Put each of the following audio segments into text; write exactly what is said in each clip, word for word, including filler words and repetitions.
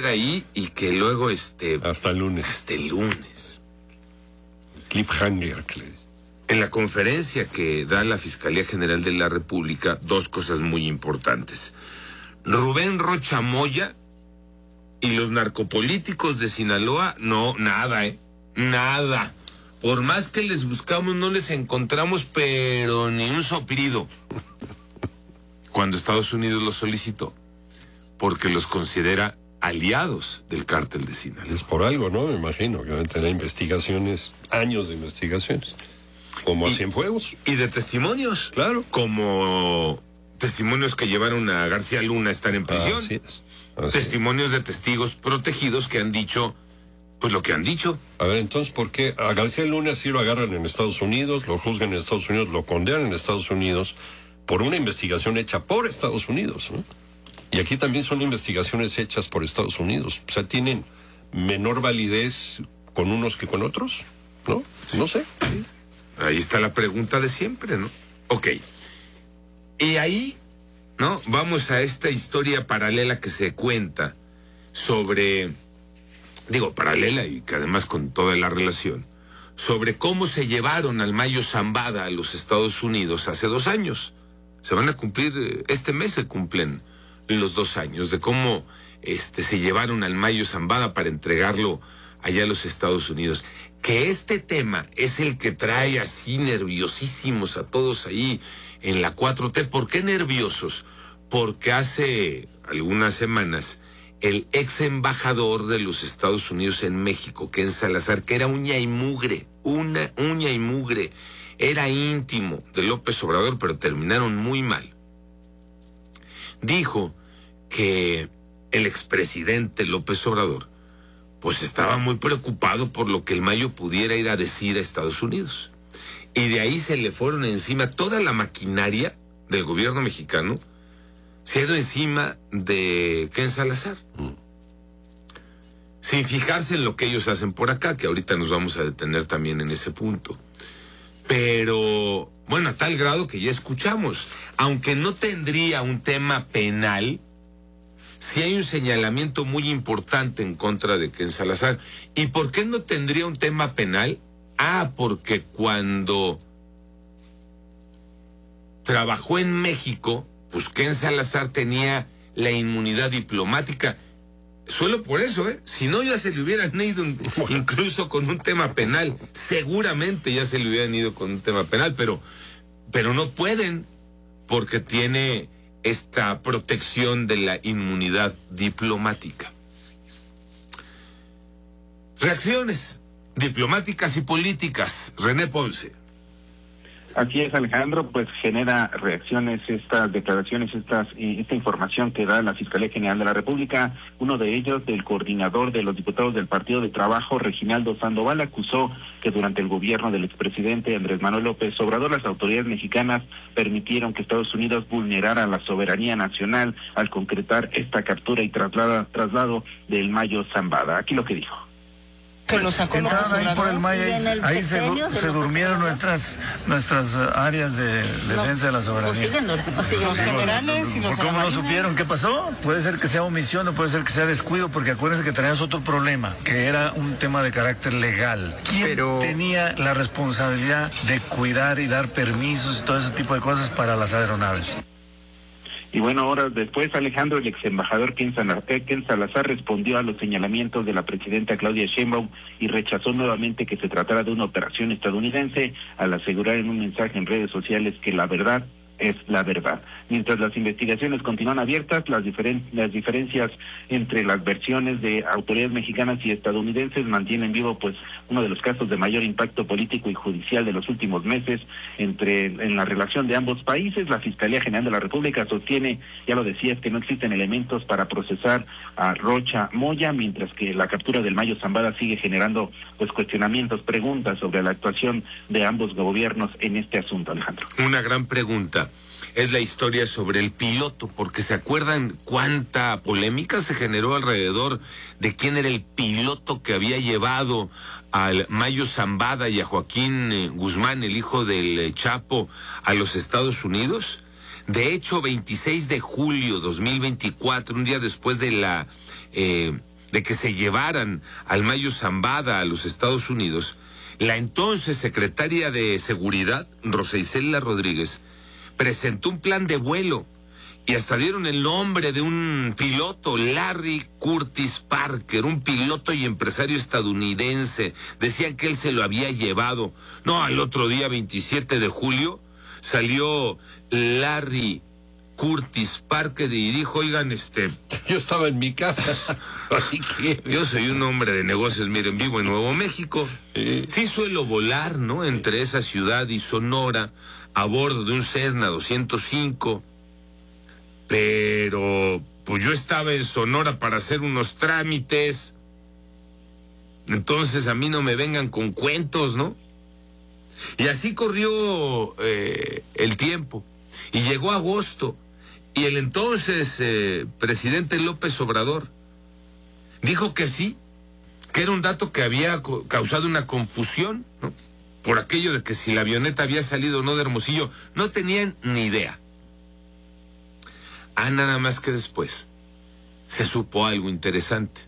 queda ahí y que luego este... Hasta el lunes. Hasta el lunes. Cliffhanger, Clay. En la conferencia que da la Fiscalía General de la República, dos cosas muy importantes. Rubén Rocha Moya y los narcopolíticos de Sinaloa, no, nada, ¿eh? Nada. Por más que les buscamos, no les encontramos, pero ni un soplido. Cuando Estados Unidos los solicitó, porque los considera aliados del cártel de Sinaloa. Es por algo, ¿no? Me imagino que van a tener investigaciones, años de investigaciones. Como a Cienfuegos. Y de testimonios. Claro. Como testimonios que llevaron a García Luna a estar en prisión. Así es. Así testimonios es. de testigos protegidos que han dicho, pues lo que han dicho. A ver, entonces, ¿por qué a García Luna sí lo agarran en Estados Unidos, lo juzgan en Estados Unidos, lo condenan en Estados Unidos por una investigación hecha por Estados Unidos, ¿no? Y aquí también son investigaciones hechas por Estados Unidos. O sea, ¿tienen menor validez con unos que con otros? ¿No? No sé. Sí. Ahí está la pregunta de siempre, ¿no? Ok. Y ahí, ¿no? Vamos a esta historia paralela que se cuenta sobre, digo, paralela y que además con toda la relación, sobre cómo se llevaron al Mayo Zambada a los Estados Unidos hace dos años. Se van a cumplir, este mes se cumplen los dos años, de cómo este, se llevaron al Mayo Zambada para entregarlo allá a los Estados Unidos. Que este tema es el que trae así nerviosísimos a todos ahí en la cuatro T. ¿Por qué nerviosos? Porque hace algunas semanas el ex embajador de los Estados Unidos en México, Ken Salazar, que era uña y mugre, una uña y mugre, era íntimo de López Obrador, pero terminaron muy mal, dijo que el expresidente López Obrador pues estaba muy preocupado por lo que el Mayo pudiera ir a decir a Estados Unidos. Y de ahí se le fueron encima toda la maquinaria del gobierno mexicano, se ha ido encima de Ken Salazar. Mm. Sin fijarse en lo que ellos hacen por acá, que ahorita nos vamos a detener también en ese punto. Pero, bueno, a tal grado que ya escuchamos, aunque no tendría un tema penal, sí hay un señalamiento muy importante en contra de Ken Salazar. ¿Y por qué no tendría un tema penal? Ah, porque cuando trabajó en México, pues Ken Salazar tenía la inmunidad diplomática. Solo por eso, ¿eh? Si no, ya se le hubieran ido un, incluso con un tema penal. Seguramente ya se le hubieran ido con un tema penal, pero, pero no pueden porque tiene esta protección de la inmunidad diplomática. Reacciones diplomáticas y políticas. René Ponce. Así es, Alejandro, pues genera reacciones estas declaraciones, estas eh, esta información que da la Fiscalía General de la República. Uno de ellos, del coordinador de los diputados del Partido de Trabajo, Reginaldo Sandoval, acusó que durante el gobierno del expresidente Andrés Manuel López Obrador, las autoridades mexicanas permitieron que Estados Unidos vulnerara la soberanía nacional al concretar esta captura y traslada, traslado del Mayo Zambada. Aquí lo que dijo. Que lo sacó Entraron ahí por el Maya, ahí, ahí se, se durmieron nuestras nuestras áreas de defensa de la soberanía. Los generales y los ¿Cómo no supieron qué pasó? Puede ser que sea omisión o puede ser que sea descuido, porque acuérdense que teníamos otro problema, que era un tema de carácter legal. ¿Quién Pero... tenía la responsabilidad de cuidar y dar permisos y todo ese tipo de cosas para las aeronaves? Y bueno, horas después, Alejandro, el ex embajador Ken Salazar respondió a los señalamientos de la presidenta Claudia Sheinbaum y rechazó nuevamente que se tratara de una operación estadounidense, al asegurar en un mensaje en redes sociales que la verdad es la verdad. Mientras las investigaciones continúan abiertas, las, diferen las diferencias entre las versiones de autoridades mexicanas y estadounidenses mantienen vivo pues uno de los casos de mayor impacto político y judicial de los últimos meses entre en la relación de ambos países. La Fiscalía General de la República sostiene, ya lo decías, que no existen elementos para procesar a Rocha Moya, mientras que la captura del Mayo Zambada sigue generando pues cuestionamientos, preguntas sobre la actuación de ambos gobiernos en este asunto, Alejandro. Una gran pregunta es la historia sobre el piloto, porque ¿se acuerdan cuánta polémica se generó alrededor de quién era el piloto que había llevado al Mayo Zambada y a Joaquín eh, Guzmán, el hijo del eh, Chapo, a los Estados Unidos? De hecho, veintiséis de julio de dos mil veinticuatro, un día después de la eh, de que se llevaran al Mayo Zambada a los Estados Unidos, la entonces secretaria de Seguridad, Rosa Isela Rodríguez, presentó un plan de vuelo y hasta dieron el nombre de un piloto, Larry Curtis Parker, un piloto y empresario estadounidense. Decían que él se lo había llevado. No, al otro día, veintisiete de julio, salió Larry Curtis Parker y dijo, oigan, este... Yo estaba en mi casa. Yo soy un hombre de negocios, miren, vivo en Nuevo México. Sí. Sí suelo volar, ¿no? Entre esa ciudad y Sonora, a bordo de un Cessna doscientos cinco. Pero, pues yo estaba en Sonora para hacer unos trámites. Entonces a mí no me vengan con cuentos, ¿no? Y así corrió eh, el tiempo. Y llegó agosto. Y el entonces eh, presidente López Obrador dijo que sí, que era un dato que había causado una confusión, ¿no? Por aquello de que si la avioneta había salido o no de Hermosillo, no tenían ni idea. Ah, nada más que después se supo algo interesante.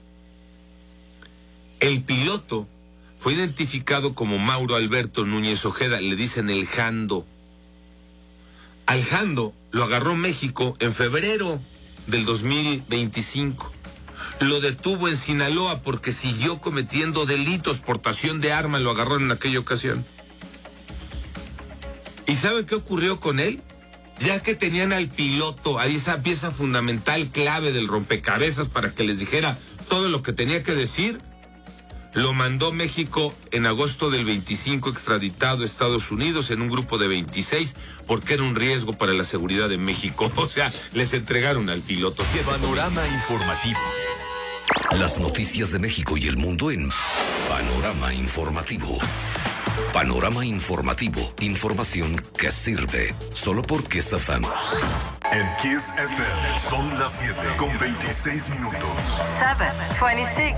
El piloto fue identificado como Mauro Alberto Núñez Ojeda, le dicen el Jando. Al Jando lo agarró México en febrero del dos mil veinticinco. Lo detuvo en Sinaloa porque siguió cometiendo delitos, portación de armas, lo agarró en aquella ocasión. ¿Y saben qué ocurrió con él? Ya que tenían al piloto, ahí esa pieza fundamental, clave del rompecabezas para que les dijera todo lo que tenía que decir, lo mandó México en agosto del veinticinco extraditado a Estados Unidos en un grupo de veintiséis porque era un riesgo para la seguridad de México. O sea, les entregaron al piloto. Panorama informativo. Las noticias de México y el mundo en Panorama Informativo. Panorama Informativo. Información que sirve. Solo por Kiss F M. En Kiss F M son las siete con veintiséis minutos. siete veintiséis.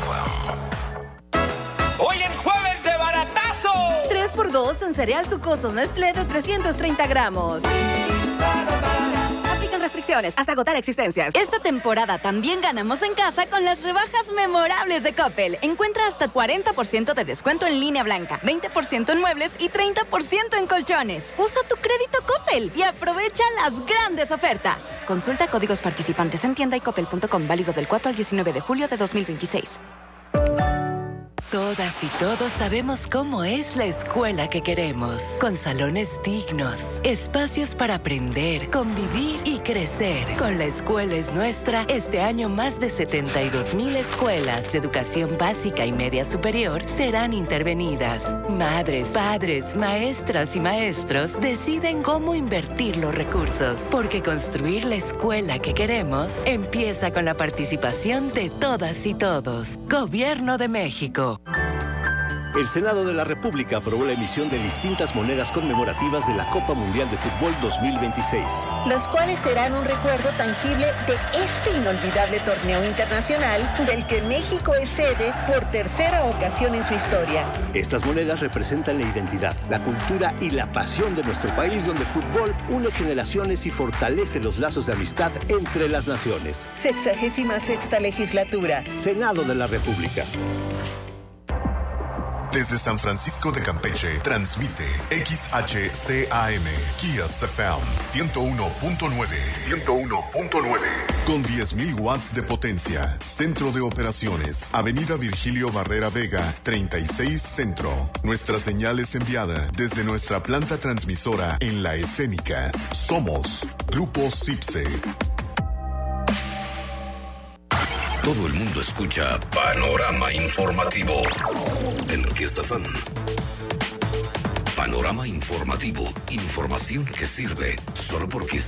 Hoy en jueves de baratazo. tres por dos en cereal sucosos Nestlé de trescientos treinta gramos. Aplican restricciones hasta agotar existencias. Esta temporada también ganamos en casa con las rebajas memorables de Coppel. Encuentra hasta cuarenta por ciento de descuento en línea blanca, veinte por ciento en muebles y treinta por ciento en colchones. Usa tu crédito Coppel y aprovecha las grandes ofertas. Consulta códigos participantes en tienda y coppel punto com, válido del cuatro al diecinueve de julio de dos mil veintiséis. Todas y todos sabemos cómo es la escuela que queremos, con salones dignos, espacios para aprender, convivir y crecer. Con La Escuela es Nuestra, este año más de setenta y dos mil escuelas de educación básica y media superior serán intervenidas. Madres, padres, maestras y maestros deciden cómo invertir los recursos, porque construir la escuela que queremos empieza con la participación de todas y todos. Gobierno de México. El Senado de la República aprobó la emisión de distintas monedas conmemorativas de la Copa Mundial de Fútbol dos mil veintiséis. Las cuales serán un recuerdo tangible de este inolvidable torneo internacional del que México es sede por tercera ocasión en su historia. Estas monedas representan la identidad, la cultura y la pasión de nuestro país, donde el fútbol une generaciones y fortalece los lazos de amistad entre las naciones. Sexagésima sexta legislatura. Senado de la República. Desde San Francisco de Campeche, transmite X H C A M, Kiss F M, ciento uno punto nueve. ciento uno punto nueve. Con diez mil watts de potencia. Centro de operaciones. Avenida Virgilio Barrera Vega, treinta y seis Centro. Nuestra señal es enviada desde nuestra planta transmisora en La Escénica. Somos Grupo CIPSE. Todo el mundo escucha Panorama Informativo en Kiss F M. Panorama Informativo. Información que sirve solo por Kiss